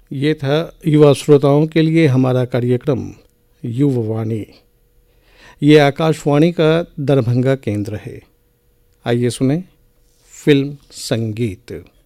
ये था युवा श्रोताओं के लिए हमारा कार्यक्रम युववाणी। ये आकाशवाणी का दरभंगा केंद्र है। आइए सुने फिल्म संगीत।